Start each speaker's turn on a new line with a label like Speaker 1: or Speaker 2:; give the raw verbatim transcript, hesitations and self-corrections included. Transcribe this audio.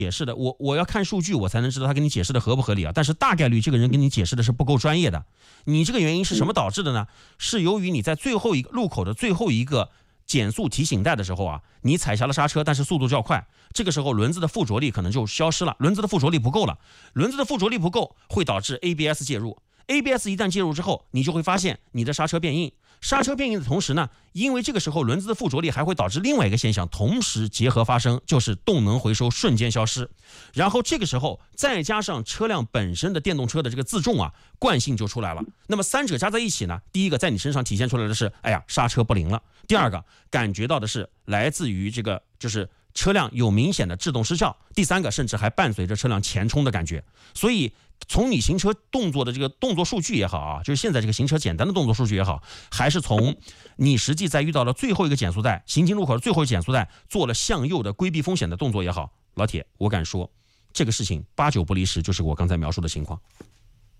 Speaker 1: 解释的，我我要看数据，我才能知道他跟你解释的合不合理啊。但是大概率这个人跟你解释的是不够专业的。你这个原因是什么导致的呢？是由于你在最后一个路口的最后一个减速提醒带的时候啊，你踩下了刹车，但是速度较快，这个时候轮子的附着力可能就消失了，轮子的附着力不够了，轮子的附着力不够会导致 A B S 介入。A B S 一旦介入之后，你就会发现你的刹车变硬。刹车变硬的同时呢，因为这个时候轮子的附着力还会导致另外一个现象同时结合发生，就是动能回收瞬间消失。然后这个时候再加上车辆本身的电动车的这个自重啊，惯性就出来了。那么三者加在一起呢，第一个在你身上体现出来的是，哎呀，刹车不灵了；第二个感觉到的是来自于这个就是车辆有明显的制动失效；第三个甚至还伴随着车辆前冲的感觉。所以从你行车动作的这个动作数据也好啊，就是现在这个行车简单的动作数据也好，还是从你实际在遇到了最后一个减速带，行经路口的最后一个减速带做了向右的规避风险的动作也好，老铁，我敢说这个事情八九不离十，就是我刚才描述的情况。